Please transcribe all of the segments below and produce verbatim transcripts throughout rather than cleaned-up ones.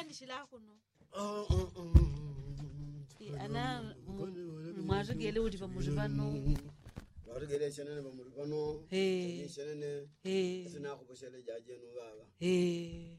Mali shilako no. Oh oh oh. Ana mwazigele uti pamuzibano. Mwazigele chenene pamuzibano. Eh. Chenene. Eh. Sina kuboshele jaje no baba. Eh.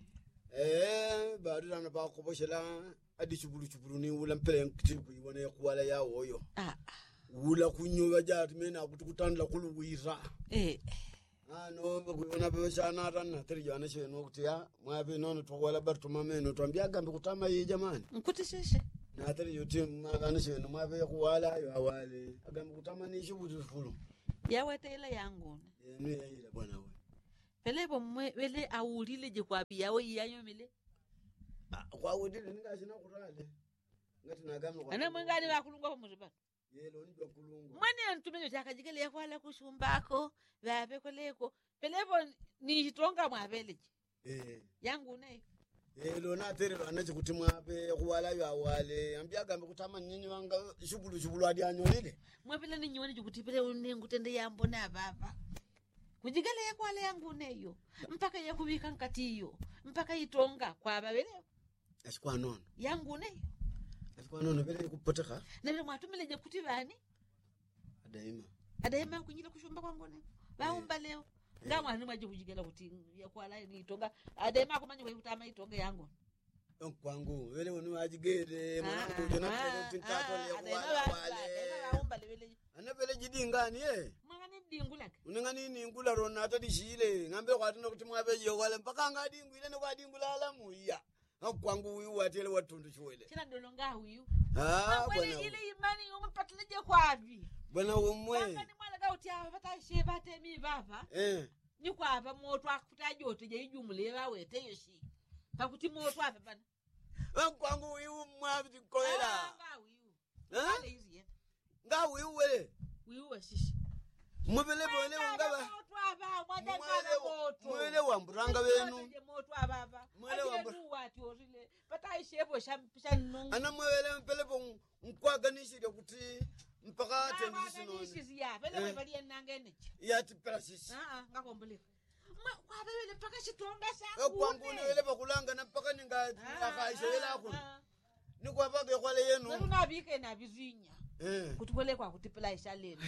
Eh, badira na ba kuboshela adichubulu chubulu ni ula mpele nkitibu ibone kuwala ya woyo. Ah. Ula kunyuba jati mena kutukutandla kuluwira. Eh. Ah no bakubona beshana rana tiri jana sheno kutia mwabe nono twala bartuma meno twambia gambe kutama yi jamani. Nkuti sheshe. Na tiri yote magana sheno mwabe kuwala yo awale agambe kutama ni shibutu fulu. Yawete ile yangu. Yenu yaila bwana we. Pelebo mwe wele awulile je kwa biyawo yiyanyo mile. Ah kwa wudile ningashina kurale. Ngati nagambe kwa. Ana mwangani bakulungwa pamuzibano. Yelo ni bakulungwa. Mwani antumenyo takajikele yakwala kushumbako vape koleko pelebo ni hitonga mwabeleje Eh yangu nayo yelo na tere anache kuti mwape kuwala yo awale ambia gambe kutama nyinyi wanga shubulu shubulu adi anyolile mwapela ni nyoni jukuti pele unengu tende yambo na baba kujikele yakwala yangu nayo mpaka yakubika nkatiyo mpaka itonga kwa babelewo ashikwa nono yangu nayo ashikwa nono pele kupoteka na vile mwatumeleje kuti bani adaima adaima kunyila kushumba kwangu nayo baumba leo ngama ni mwaje kujigela kuti yakwala ni itonga adaima kumanya kwa kutama itonga yangu kwangu wele wonu ajigere mwanangu jona tele tintato le wala wale baumba lewele anabele jidingani eh mwangani dingulaka unengani ningula rona atadishile ngambe kwatino kuti mwabe yo wale mpaka ngadingwile no kwadingula ala muya kwangu uyu watele watundu chwele kila dolonga huyu ah bwana ile imani yompatleje kwapi bwana umwe ngani mwala ga utia bata sheba temi baba eh ni kwapa moto akutaje oteje ijumule bawete yoshi pakuti moto apa bana kwangu uyu mwabi koela nga huyu eh hizi nga uyu wele huyu washishi mubele bole ngaba moto apa mwaje kana moto mwele wamburanga benu moto ababa mwele wambu wati orile bata shebo shampisha nungu ana mwele mpele bo nkwaganishire kuti mpaka tendisi no nisi ya pele bali nangene ya tiperasis ah ah ngakomboleka ma kwabele paka chitonga sangu kwangu ni wele bakulanga na mpaka ninga akaishela ku ni kwa bage kwale yenu unabike na bizinya eh kutukole kwa kutipela ishalelo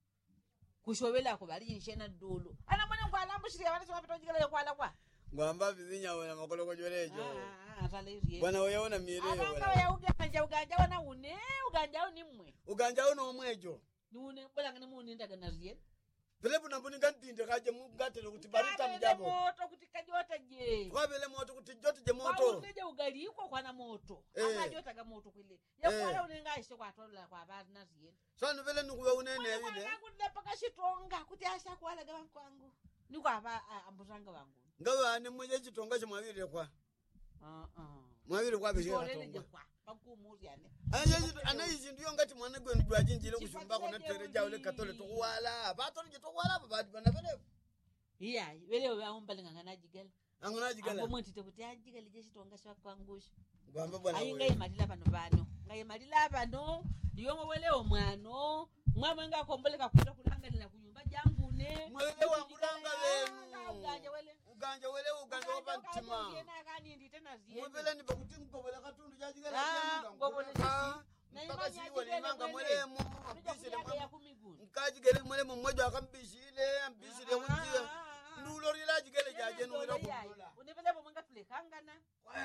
kushobela ko bali inshena dolo ana mwana kwa lambushire abana sabapita jikala kwala kwa ngwamba bizinya wena makolo ko jolejo ah ah zalezi bwana wewe mire wewe abanga ya uganja uganja wana une uganja ni mmwe uganja uno omwejo ni une bolanga ni mune ndaga naziye Pelebu na mbuni ngantinde kaje mugatele kuti barita mjabo. Moto kuti kajota je. Kwabele moto kuti jote je moto. Kwa uteje ugali iko kwa na moto. Aka jota ga moto kwile. Ya kwala unenga ishe kwa tola kwa bari naziye. Sano vele nukuwe unene ya vile. Kwa ngule paka shitonga kuti asha kwala ga kwangu. Ni kwa ba ambuzanga wangu. Ngawa ni mwenye chitonga chimwavile kwa. Ah ah. Mwavile kwa bishira tonga. Pakumuzi yani. Anayi anayi ndiyo ngati mwana gwe ndwa jinjile kushumba ko na tereja ule katole tokwala. Bato nje tokwala babadi bana vele. Iya, vele waomba ngangana jigela. Angona jigela. Abo mwenti kuti ajigela je chitonga sha kwangusha. Ngwamba bwana. Ayi ngai malila bano bano. Ngai malila bano, yomwe wele omwano, mwamwe ngakomboleka kuta kulangalira kunyumba jangu ne. Mwele wa kulanga wenu. Uganja wele. Uganja wele uganja obantima. Yena kani ndi tena ziye. Mwele ni bakuti ngobole katundu jajigela. Ah, ngobole sisi. Mpaka siwa ni manga mwelemu. Ambisile mwemu. Nkajigele mwelemu mmoja akambishile, ambishile wunjia. Nulo rila jigele jaje nulo kulola. Univele mwanga tulekangana.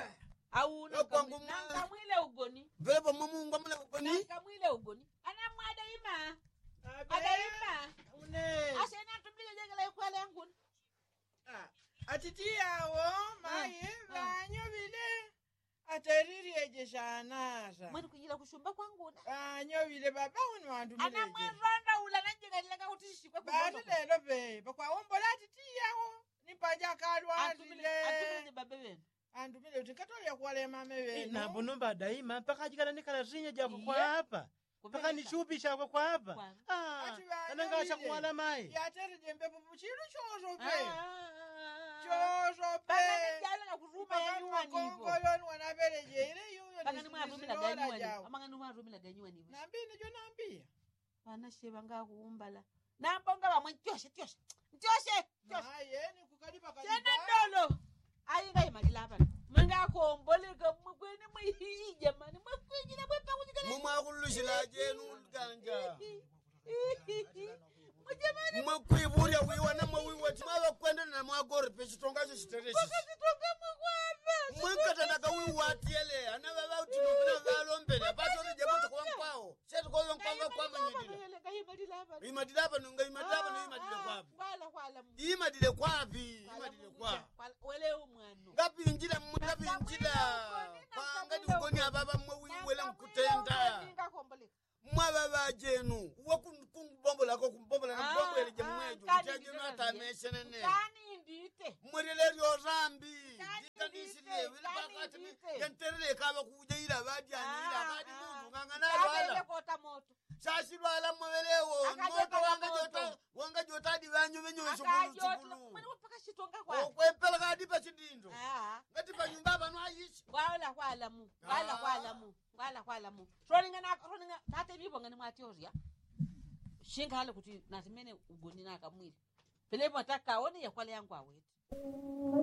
Au nanga mwile ugoni. Vele mamu ngamle ugoni. Nanga mwile ugoni. Ana mwada ima. Adaima. Une. Asena tumbile jegele kwale yangu. Ah, atitiyawo mai banyo bile. Ateriri ejeshanaza. Mwani kujila kushumba kwangu na. Banyo bile baba unu wandu mile. Ana mweronda ula nanjega lilega utishikwe kubono. Bali lelo be. Bakwa wombola atitiyawo. Nipaja kalwa atile. Atumile babe wenu. Andumile utikatolia kuwale mame wenu. Na bunumba daima mpaka jikala nikala rinya jako kwa hapa. Mpaka nichupisha kwa kwa hapa. Ah, anangasha kuwala mai. Ya tere jembe pupuchiru chozo pe. Chozo pe. Jala na kuruma ya nyuwa nivo. Kongoloni wanabele jere yuyo. Pangani mwa rumila ganyuwa nivo. Amangani mwa rumila ganyuwa nivo. Nambini jo nambia. Wana sheba nga kuumbala. Nambonga wa mwen tyoshe tyoshe. Tyoshe. Aye ni kukalipa kalipa. Tena dolo. Ayi ngai malila hapa. Mwenga komboleka Mkalile kwa. Wele umwanu. Ngapi injila ngapi injila. Panga dukoni ababa mwe wele mkutenda. Mwa baba jenu. Wakungbombo lako kumbombo na bombo ele jemwejo. Jajenu atameshe nene. Kani ndite. Mwelele yo rambi. Dikandisile wile bakati yenterele kaba kuja ila badi anila badi mungu ngangana wala. Kota moto. Sashi wala mwelewo. Moto wanga jota wanga jota di wanyo menyo shukulu shukulu. Mwana mpaka shitonga kwa. Okwempela kadi pa chidindo. Ah. Ngati pa nyumba bano ayishi. Wala kwala mu. Wala kwala mu. Wala kwala mu. Roninga na roninga tate bibo ngani mwatioria. Shinga hale kuti natimene ugoni naka mwili. Pele mwataka one ya kwale yangu aweti.